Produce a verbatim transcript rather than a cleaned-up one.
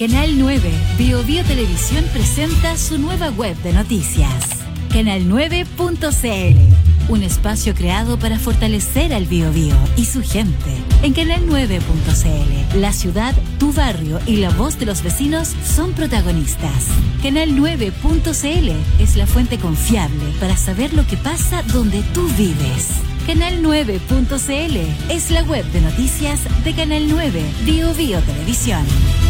Canal nueve, Bio Bio Televisión presenta su nueva web de noticias. Canal nueve punto c l, un espacio creado para fortalecer al Bio Bio y su gente. En Canal nueve punto c l, la ciudad, tu barrio y la voz de los vecinos son protagonistas. Canal nueve punto c l es la fuente confiable para saber lo que pasa donde tú vives. Canal nueve punto c l es la web de noticias de Canal nueve, Bio Bio Televisión.